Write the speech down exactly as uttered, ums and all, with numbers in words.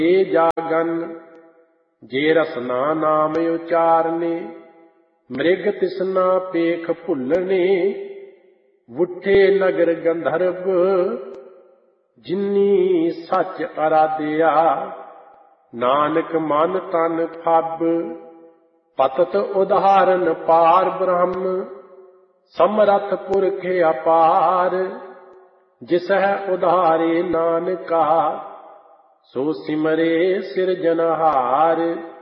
ਇਹ ਜਾਗਨ ਜੇ ਰਸਨਾ ਨਾਮ ਉਚਾਰਨੇ, ਮ੍ਰਿਗ ਤਿਸਨਾ ਪੇਖ ਭੁੱਲਣੇ। ਵੁੱਠੇ ਨਗਰ ਗੰਧਰਵ ਜਿਨੀ ਸੱਚ ਅਰਾਧਿਆ, ਨਾਨਕ ਮਨ ਤਨ ਫੱਬ ਪਤਤ ਉਦਾਹਰਨ ਪਾਰ ਬ੍ਰਹਮ। ਸਮਰੱਥ ਪੁਰਖ ਅਪਾਰ ਜਿਸ ਹੈ ਉਧਾਰੇ ਨਾਨਕਾ, ਸੋ ਸਿਮਰੇ ਸਿਰਜਨਹਾਰ।